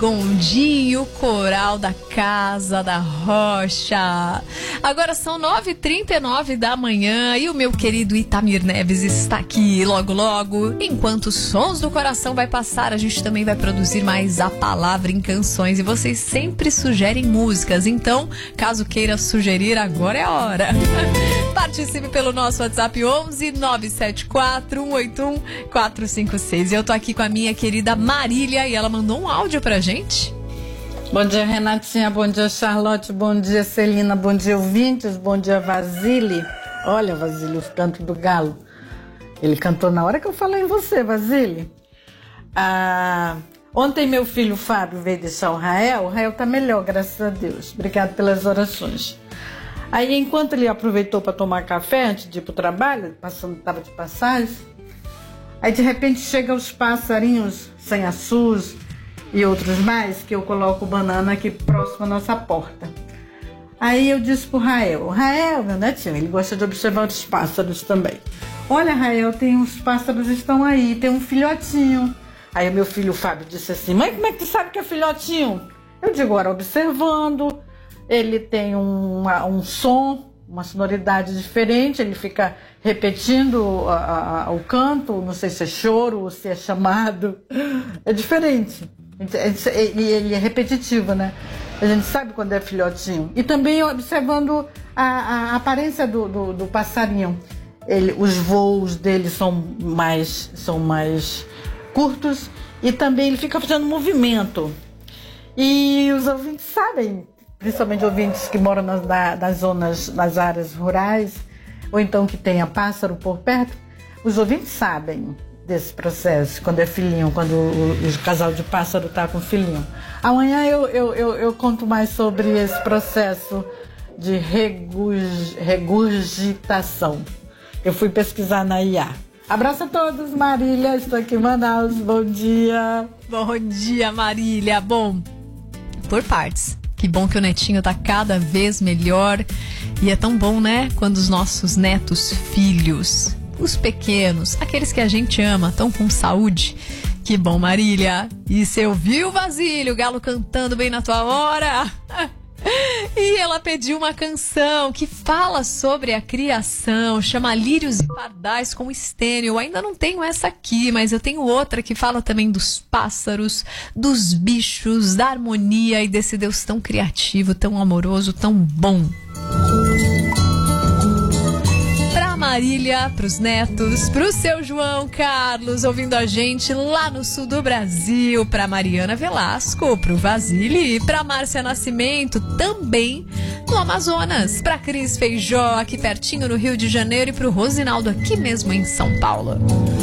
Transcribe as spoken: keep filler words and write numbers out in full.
Gondinho, coral da Casa da Rocha. Agora são nove e trinta e nove da manhã e o meu querido Itamir Neves está aqui logo logo. Enquanto os sons do coração vai passar, a gente também vai produzir mais a palavra em canções e vocês sempre sugerem músicas, então caso queira sugerir, agora é a hora. Participe pelo nosso WhatsApp onze nove sete quatro um oito um quatro cinco seis. Eu tô aqui com a minha querida Marília e ela mandou um áudio pra gente. Bom dia, Renatinha, bom dia, Charlotte, bom dia, Celina, bom dia, ouvintes, bom dia, Vasile. Olha, Vasile, o canto do galo. Ele cantou na hora que eu falei em você, Vasile. Ah, ontem meu filho Fábio veio deixar o Rael. O Rael tá melhor, graças a Deus. Obrigado pelas orações. Aí, enquanto ele aproveitou para tomar café antes de ir pro trabalho, passando, tava de passagem, aí de repente chegam os passarinhos sem açúcar e outros mais, que eu coloco banana aqui próximo à nossa porta. Aí eu disse pro Rael, Rael, meu netinho, ele gosta de observar os pássaros também. Olha, Rael, tem uns pássaros estão aí, tem um filhotinho. Aí o meu filho Fábio disse assim, mãe, como é que tu sabe que é filhotinho? Eu digo, ora, observando. Ele tem um, um som, uma sonoridade diferente, ele fica repetindo a, a, o canto, não sei se é choro ou se é chamado, é diferente. E ele é repetitivo, né? A gente sabe quando é filhotinho. E também observando a, a aparência do, do, do passarinho. Ele, os voos dele são mais, são mais curtos e também ele fica fazendo movimento. E os ouvintes sabem, principalmente ouvintes que moram nas, nas zonas, nas áreas rurais, ou então que tenha pássaro por perto, os ouvintes sabem desse processo, quando é filhinho, quando o, o casal de pássaro está com filhinho. Amanhã eu, eu, eu, eu conto mais sobre esse processo de regurg, regurgitação. Eu fui pesquisar na I A. Abraço a todos, Marília, estou aqui em Manaus, bom dia. Bom dia, Marília. Bom, por partes. Que bom que o netinho tá cada vez melhor. E é tão bom, né? Quando os nossos netos, filhos, os pequenos, aqueles que a gente ama, estão com saúde. Que bom, Marília. E você ouviu, Vasílio, o galo cantando bem na tua hora? E ela pediu uma canção que fala sobre a criação, chama Lírios e Pardais com Estênio. Eu ainda não tenho essa aqui, mas eu tenho outra que fala também dos pássaros, dos bichos, da harmonia e desse Deus tão criativo, tão amoroso, tão bom. Marília, pros netos, pro seu João Carlos, ouvindo a gente lá no sul do Brasil, pra Mariana Velasco, pro Vasile, pra Márcia Nascimento, também no Amazonas, pra Cris Feijó, aqui pertinho no Rio de Janeiro, e pro Rosinaldo, aqui mesmo em São Paulo.